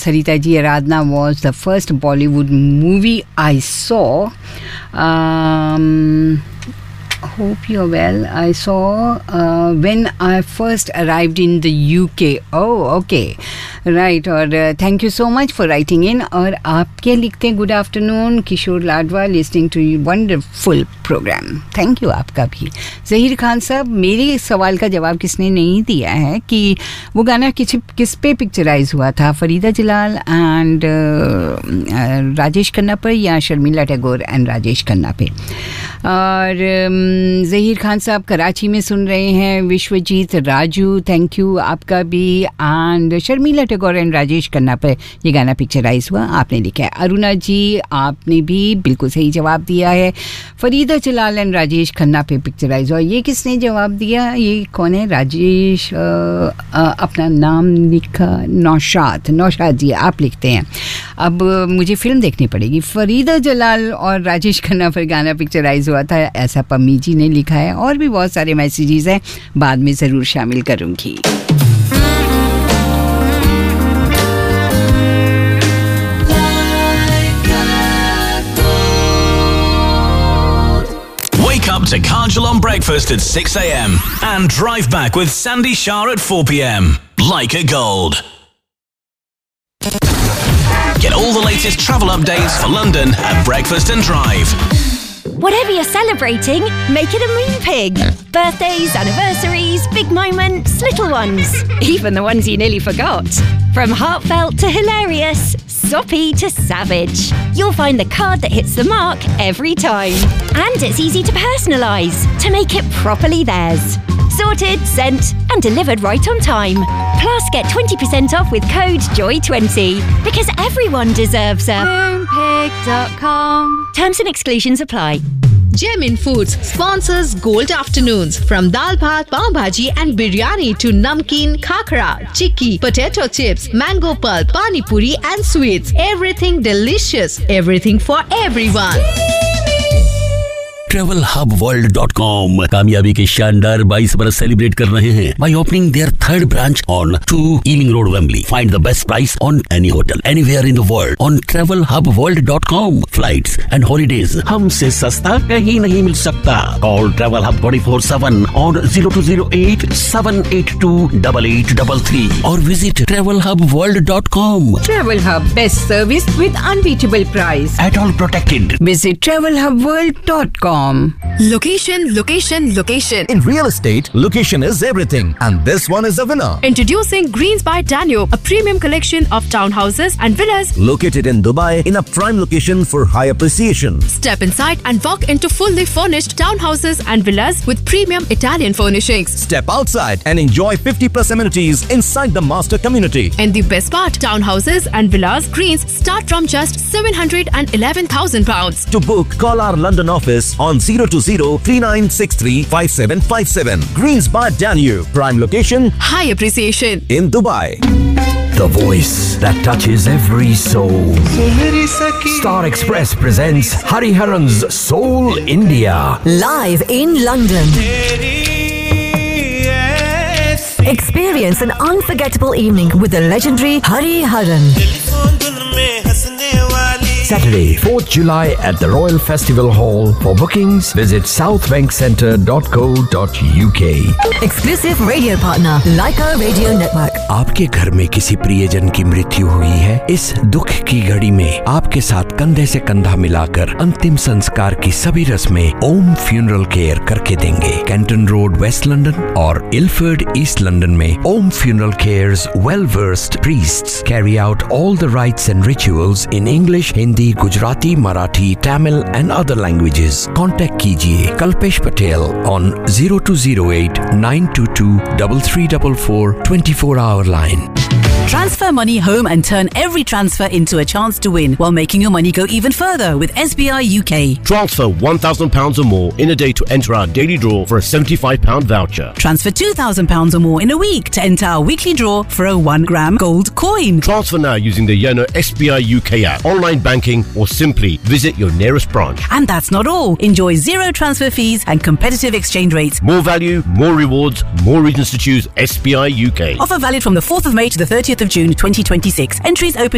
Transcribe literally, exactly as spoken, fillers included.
Sarita ji, Aradhna was the first Bollywood movie I saw. Um, hope you're well. I saw uh, when I first arrived in the U K. Oh, okay. Right. और thank you so much for writing in. और आपके लिखते हैं good afternoon Kishore Ladwa, listening to you wonderful programme. Thank you आपका भी. जहीर खान साहब, मेरे सवाल का जवाब किसने नहीं दिया है कि वो गाना किस किस पे पिक्चराइज हुआ था, फरीदा जलाल एंड uh, राजेश खन्ना पर या शर्मिला टैगोर एंड राजेश खन्ना पे. और um, जहीर खान साहब कराची में सुन रहे हैं. विश्वजीत राजू, थैंक यू आपका भी. एंड शर्मिला टैगोर एंड राजेश खन्ना पर ये गाना पिक्चराइज हुआ, आपने लिखा है. अरुणा जी, आपने भी बिल्कुल सही जवाब दिया है. फरीदा जलाल एंड राजेश खन्ना पे पिक्चराइज हुआ. ये किसने जवाब दिया, ये कौन है? राजेश आ, आ, अपना नाम लिखा, नौशाद. नौशाद जी आप लिखते हैं. अब मुझे फिल्म देखनी पड़ेगी. फरीदा जलाल और राजेश खन्ना पर गाना पिक्चराइज हुआ था, ऐसा पम्मी जी ने लिखा है. और भी बहुत सारे मैसेजेस हैं, बाद में ज़रूर शामिल करूँगी. Up to Kajal on breakfast at six a.m. and drive back with Sandy Shah at four p.m. Like a Gold. Get all the latest travel updates for London at Breakfast and Drive. Whatever you're celebrating, make it a Moon Pig. Birthdays, anniversaries, big moments, little ones. Even the ones you nearly forgot. From heartfelt to hilarious, soppy to savage. You'll find the card that hits the mark every time. And it's easy to personalise to make it properly theirs. Sorted, sent and delivered right on time. Plus get twenty percent off with code joy twenty. Because everyone deserves a moon pig dot com. Terms and exclusions apply. Gemin Foods sponsors Gold Afternoons. From dal bhat, pav bhaji and biryani to namkeen, khakra, chikki, potato chips, mango pulp, pani puri and sweets. Everything delicious. Everything for everyone. travel hub world dot com कामयाबी के शानदार बाईस बरस celebrate कर रहे हैं by opening their third branch on two Ealing Road, Wembley. Find the best price on any hotel anywhere in the world on travel hub world dot com. Flights and holidays हमसे सस्ता कहीं नहीं मिल सकता. Call Travel Hub twenty-four seven on zero two zero eight seven eight two eight eight three three or visit travel hub world dot com. Travel Hub, best service with unbeatable price. At all protected. Visit travel hub world dot com. Location, location, location. In real estate, location is everything. And this one is a winner. Introducing Greens by Danube, a premium collection of townhouses and villas located in Dubai in a prime location for high appreciation. Step inside and walk into fully furnished townhouses and villas with premium Italian furnishings. Step outside and enjoy fifty plus amenities inside the master community. And the best part, townhouses and villas Greens start from just seven hundred eleven thousand pounds. To book, call our London office on zero two zero three nine six three five seven five seven. Greens by Danube. Prime location. High appreciation. In Dubai. The voice that touches every soul. Star Express presents Hariharan's Soul India. Live in London. Experience an unforgettable evening with the legendary Hariharan. Saturday, fourth July at the Royal Festival Hall. For bookings, visit south bank centre dot co dot u k. Exclusive radio partner, Leica Radio Network. आपके घर में किसी प्रियजन की मृत्यु हुई है? इस दुख की घड़ी में आपके साथ कंधे से कंधा मिलाकर अंतिम संस्कार की सभी रस्में ओम फ्यूनरल केयर करके देंगे. कैंटन रोड, वेस्ट लंदन और इल्फर्ड, ईस्ट लंदन में ओम funeral cares well-versed priests carry out all the rites and rituals in English, Hindi, Gujarati, Marathi, Tamil and other languages. Contact कीजिए Kalpesh Patel on zero two zero eight nine two two three three four four twenty-four hour line. Transfer money home and turn every transfer into a chance to win while making your money go even further with S B I U K. Transfer one thousand pounds or more in a day to enter our daily draw for a seventy-five pound voucher. Transfer two thousand pounds or more in a week to enter our weekly draw for a one gram gold coin. Transfer now using the Yono S B I U K app, online banking or simply visit your nearest branch. And that's not all. Enjoy zero transfer fees and competitive exchange rates. More value, more rewards, more reasons to choose S B I U K. Offer valid from the fourth of May to the thirtieth of June twenty twenty-six. Entries open